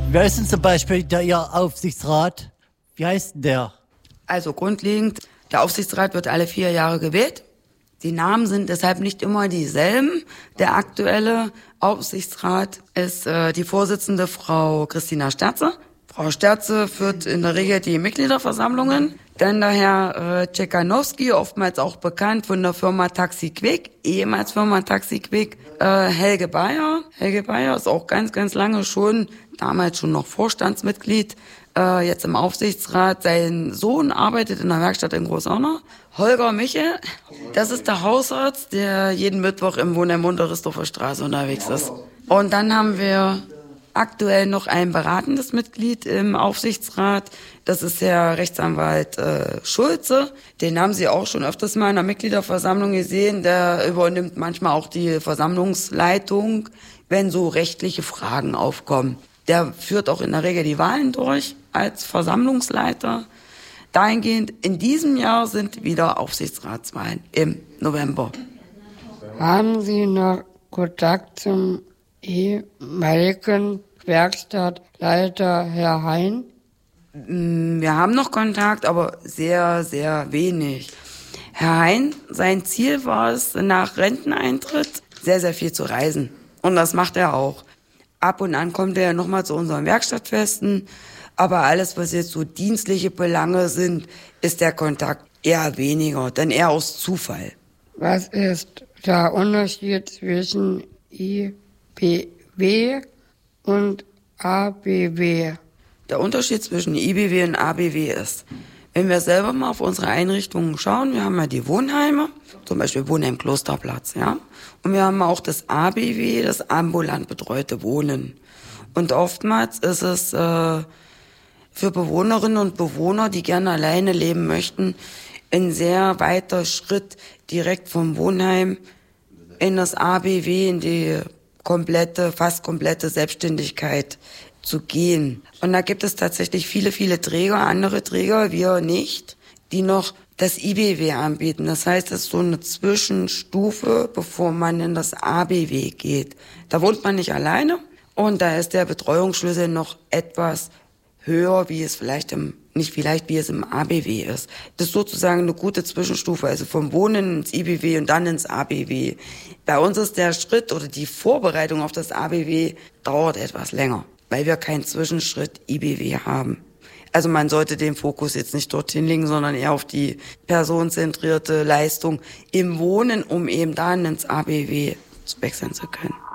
Wer ist denn zum Beispiel Ihr Aufsichtsrat? Wie heißt denn der? Also grundlegend, der Aufsichtsrat wird alle 4 Jahre gewählt. Die Namen sind deshalb nicht immer dieselben. Der aktuelle Aufsichtsrat ist die Vorsitzende Frau Christina Sterze. Frau Sterze führt in der Regel die Mitgliederversammlungen. Dann der Herr Czekanowski, oftmals auch bekannt von der Firma Taxi Quick, ehemals Firma Taxi Quick. Helge Bayer. Helge Bayer ist auch ganz, ganz lange schon, damals schon noch Vorstandsmitglied, jetzt im Aufsichtsrat. Sein Sohn arbeitet in der Werkstatt in Großauna. Holger Michel, das ist der Hausarzt, der jeden Mittwoch im Wohnheim Unterrisdorfer Straße unterwegs ist. Und dann haben wir aktuell noch ein beratendes Mitglied im Aufsichtsrat. Das ist Herr Rechtsanwalt Schulze. Den haben Sie auch schon öfters mal in der Mitgliederversammlung gesehen. Der übernimmt manchmal auch die Versammlungsleitung, wenn so rechtliche Fragen aufkommen. Der führt auch in der Regel die Wahlen durch als Versammlungsleiter. Dahingehend, in diesem Jahr sind wieder Aufsichtsratswahlen im November. Haben Sie noch Kontakt zum ehemaligen Werkstattleiter Herr Hein? Wir haben noch Kontakt, aber sehr, sehr wenig. Herr Hein, sein Ziel war es, nach Renteneintritt sehr, sehr viel zu reisen. Und das macht er auch. Ab und an kommt er nochmal zu unseren Werkstattfesten. Aber alles, was jetzt so dienstliche Belange sind, ist der Kontakt eher weniger, denn eher aus Zufall. Was ist der Unterschied zwischen IBW und ABW? Der Unterschied zwischen IBW und ABW ist, wenn wir selber mal auf unsere Einrichtungen schauen, wir haben ja die Wohnheime, zum Beispiel Wohnheim Klosterplatz, ja, und wir haben auch das ABW, das ambulant betreute Wohnen. Und oftmals ist es für Bewohnerinnen und Bewohner, die gerne alleine leben möchten, ein sehr weiter Schritt direkt vom Wohnheim in das ABW, in die fast komplette Selbstständigkeit zu gehen. Und da gibt es tatsächlich viele, viele Träger, andere Träger, wir nicht, die noch das IBW anbieten. Das heißt, es ist so eine Zwischenstufe, bevor man in das ABW geht. Da wohnt man nicht alleine und da ist der Betreuungsschlüssel noch etwas höher, wie es wie es im ABW ist. Das ist sozusagen eine gute Zwischenstufe, also vom Wohnen ins IBW und dann ins ABW. Bei uns ist der Schritt oder die Vorbereitung auf das ABW dauert etwas länger, weil wir keinen Zwischenschritt IBW haben. Also man sollte den Fokus jetzt nicht dorthin legen, sondern eher auf die personenzentrierte Leistung im Wohnen, um eben dann ins ABW zu wechseln zu können.